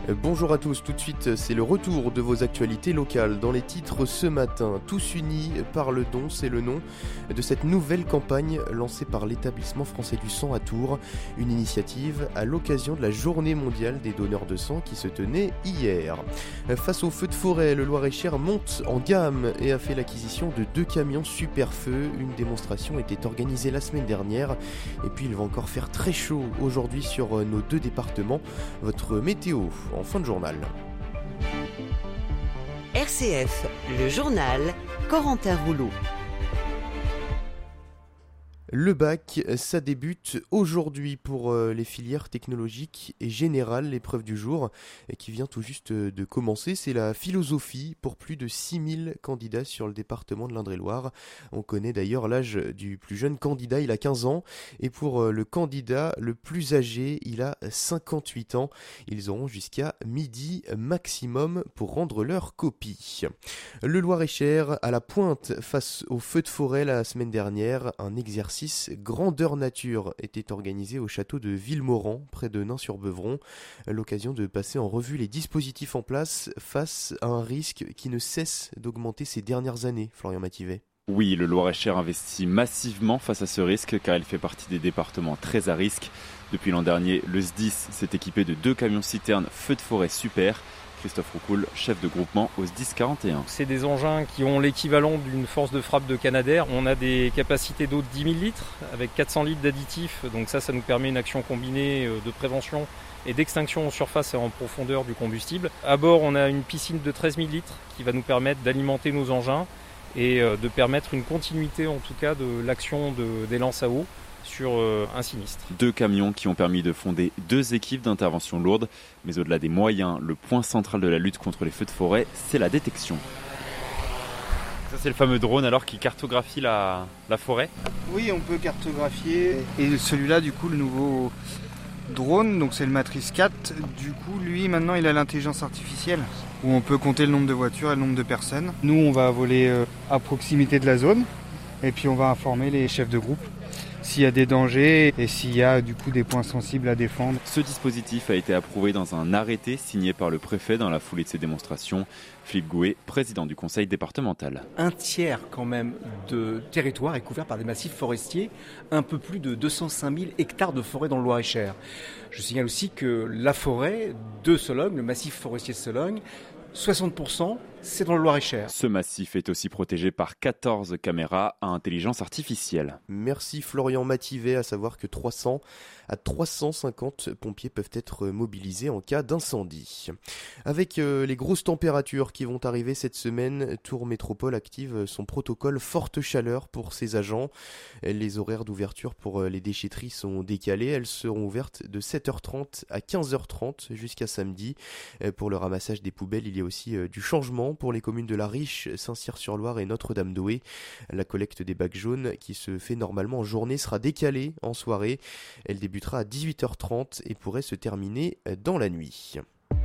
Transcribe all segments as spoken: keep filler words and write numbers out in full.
Bonjour à tous, tout de suite c'est le retour de vos actualités locales. Dans les titres ce matin, Tous unis par le don, c'est le nom de cette nouvelle campagne lancée par l'établissement français du sang à Tours. Une initiative à l'occasion de la journée mondiale des donneurs de sang qui se tenait hier. Face aux feux de forêt, le Loir-et-Cher monte en gamme et a fait l'acquisition de deux camions super feu. Une démonstration était organisée la semaine dernière et puis il va encore faire très chaud aujourd'hui sur nos deux départements. Votre météo en fin de journal. R C F, le journal, Corentin Rouleau. Le bac, ça débute aujourd'hui pour les filières technologiques et générales. L'épreuve du jour qui vient tout juste de commencer, c'est la philosophie pour plus de six mille candidats sur le département de l'Indre-et-Loire. On connaît d'ailleurs l'âge du plus jeune candidat, il a quinze ans. Et pour le candidat le plus âgé, il a cinquante-huit ans. Ils auront jusqu'à midi maximum pour rendre leur copie. Le Loir-et-Cher à la pointe face aux feux de forêt la semaine dernière, un exercice grandeur nature était organisé au château de Villemauran, près de Nain-sur-Beuvron. L'occasion de passer en revue les dispositifs en place face à un risque qui ne cesse d'augmenter ces dernières années, Florian Mativet. Oui, le Loir-et-Cher investit massivement face à ce risque car il fait partie des départements très à risque. Depuis l'an dernier, le S D I S s'est équipé de deux camions-citernes feux de forêt super. Christophe Roucoul, chef de groupement au S D I S quarante et un. C'est des engins qui ont l'équivalent d'une force de frappe de Canadair. On a des capacités d'eau de dix mille litres avec quatre cents litres d'additifs. Donc ça, ça nous permet une action combinée de prévention et d'extinction en surface et en profondeur du combustible. À bord, on a une piscine de treize mille litres qui va nous permettre d'alimenter nos engins et de permettre une continuité en tout cas de l'action de, des lances à eau sur un sinistre. Deux camions qui ont permis de fonder deux équipes d'intervention lourde. Mais au-delà des moyens, le point central de la lutte contre les feux de forêt, c'est la détection. Ça, c'est le fameux drone alors qui cartographie la, la forêt. Oui, on peut cartographier. Et celui-là, du coup, le nouveau drone, donc c'est le Matrice quatre. Du coup, lui, maintenant, il a l'intelligence artificielle où on peut compter le nombre de voitures et le nombre de personnes. Nous, on va voler à proximité de la zone et puis on va informer les chefs de groupe s'il y a des dangers et s'il y a du coup des points sensibles à défendre. Ce dispositif a été approuvé dans un arrêté signé par le préfet dans la foulée de ces démonstrations. Philippe Gouet, président du conseil départemental. Un tiers quand même de territoire est couvert par des massifs forestiers, un peu plus de deux cent cinq mille hectares de forêt dans le Loir-et-Cher. Je signale aussi que la forêt de Sologne, le massif forestier de Sologne, soixante pour cent, c'est dans le Loir-et-Cher. Ce massif est aussi protégé par quatorze caméras à intelligence artificielle. Merci Florian Mativet, à savoir que trois cents à trois cent cinquante pompiers peuvent être mobilisés en cas d'incendie. Avec euh, les grosses températures qui vont arriver cette semaine, Tours Métropole active son protocole forte chaleur pour ses agents. Les horaires d'ouverture pour les déchetteries sont décalés. Elles seront ouvertes de sept heures trente à quinze heures trente jusqu'à samedi. Pour le ramassage des poubelles, il y a aussi euh, du changement pour les communes de La Riche, Saint-Cyr-sur-Loire et Notre-Dame-d'Oué. La collecte des bacs jaunes qui se fait normalement en journée sera décalée en soirée. Elle débutera à dix-huit heures trente et pourrait se terminer dans la nuit.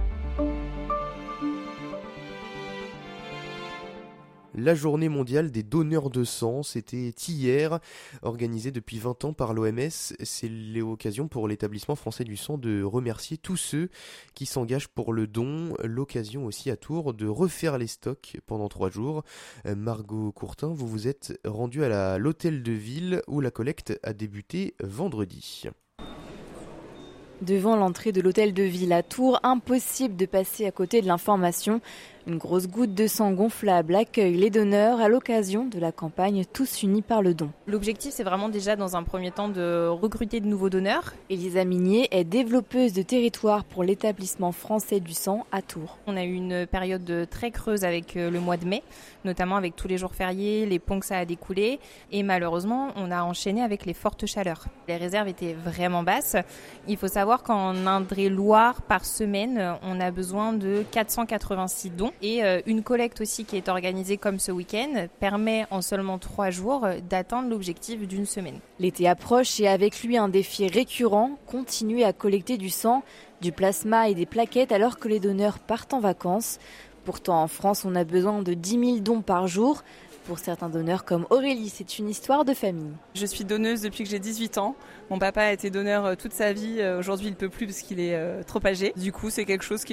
La journée mondiale des donneurs de sang, c'était hier, organisée depuis vingt ans par l'O M S. C'est l'occasion pour l'établissement français du sang de remercier tous ceux qui s'engagent pour le don. L'occasion aussi à Tours de refaire les stocks pendant trois jours. Margot Courtin, vous vous êtes rendue à la, l'hôtel de ville où la collecte a débuté vendredi. Devant l'entrée de l'hôtel de ville à Tours, impossible de passer à côté de l'information. Une grosse goutte de sang gonflable accueille les donneurs à l'occasion de la campagne Tous unis par le don. L'objectif, c'est vraiment déjà dans un premier temps de recruter de nouveaux donneurs. Elisa Migné est développeuse de territoire pour l'établissement français du sang à Tours. On a eu une période très creuse avec le mois de mai, notamment avec tous les jours fériés, les ponts que ça a découlé. Et malheureusement, on a enchaîné avec les fortes chaleurs. Les réserves étaient vraiment basses. Il faut savoir qu'en Indre-et-Loire, par semaine, on a besoin de quatre cent quatre-vingt-six dons. Et une collecte aussi qui est organisée comme ce week-end permet en seulement trois jours d'atteindre l'objectif d'une semaine. L'été approche et avec lui un défi récurrent, continuer à collecter du sang, du plasma et des plaquettes alors que les donneurs partent en vacances. Pourtant en France on a besoin de dix mille dons par jour. Pour certains donneurs comme Aurélie, c'est une histoire de famille. Je suis donneuse depuis que j'ai dix-huit ans. Mon papa a été donneur toute sa vie. Aujourd'hui, il ne peut plus parce qu'il est trop âgé. Du coup, c'est quelque chose qui